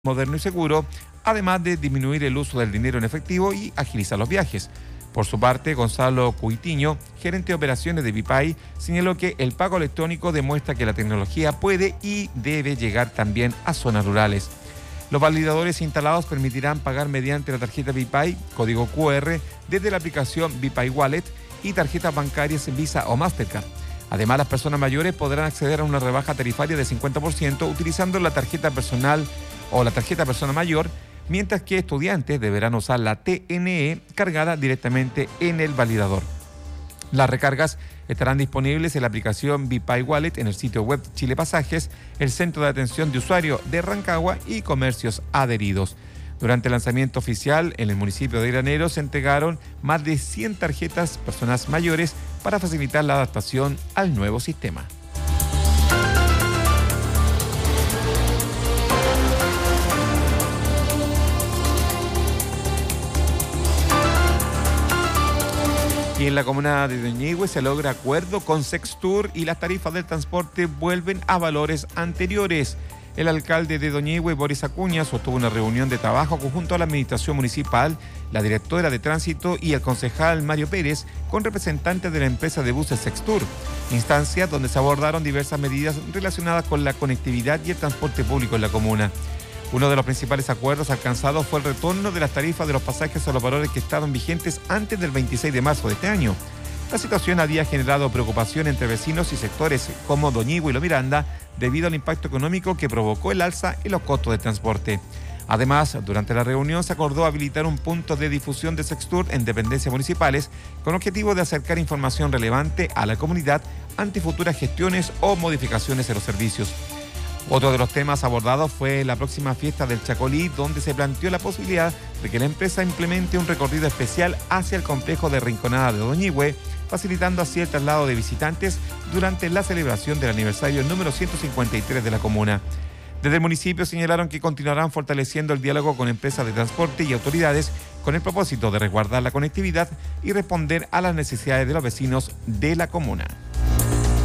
moderno y seguro, además de disminuir el uso del dinero en efectivo y agilizar los viajes. Por su parte, Gonzalo Cuitiño, gerente de operaciones de Bpay, señaló que el pago electrónico demuestra que la tecnología puede y debe llegar también a zonas rurales. Los validadores instalados permitirán pagar mediante la tarjeta Bpay, código QR, desde la aplicación Bpay Wallet y tarjetas bancarias Visa o Mastercard. Además, las personas mayores podrán acceder a una rebaja tarifaria de 50% utilizando la tarjeta personal o la tarjeta persona mayor, mientras que estudiantes deberán usar la TNE cargada directamente en el validador. Las recargas estarán disponibles en la aplicación Bpay Wallet en el sitio web Chile Pasajes, el Centro de Atención de Usuario de Rancagua y comercios adheridos. Durante el lanzamiento oficial en el municipio de Granero se entregaron más de 100 tarjetas personas mayores para facilitar la adaptación al nuevo sistema. Y en la comuna de Doñihue se logra acuerdo con Sextur y las tarifas del transporte vuelven a valores anteriores. El alcalde de Doñihue, Boris Acuña, sostuvo una reunión de trabajo conjunto a la administración municipal, la directora de tránsito y el concejal Mario Pérez, con representantes de la empresa de buses Sextur, instancias donde se abordaron diversas medidas relacionadas con la conectividad y el transporte público en la comuna. Uno de los principales acuerdos alcanzados fue el retorno de las tarifas de los pasajes a los valores que estaban vigentes antes del 26 de marzo de este año. La situación había generado preocupación entre vecinos y sectores como Doñihue y Lo Miranda debido al impacto económico que provocó el alza en los costos de transporte. Además, durante la reunión se acordó habilitar un punto de difusión de Sextur en dependencias municipales con objetivo de acercar información relevante a la comunidad ante futuras gestiones o modificaciones en los servicios. Otro de los temas abordados fue la próxima fiesta del Chacolí, donde se planteó la posibilidad de que la empresa implemente un recorrido especial hacia el complejo de Rinconada de Doñihue, facilitando así el traslado de visitantes durante la celebración del aniversario número 153 de la comuna. Desde el municipio señalaron que continuarán fortaleciendo el diálogo con empresas de transporte y autoridades con el propósito de resguardar la conectividad y responder a las necesidades de los vecinos de la comuna.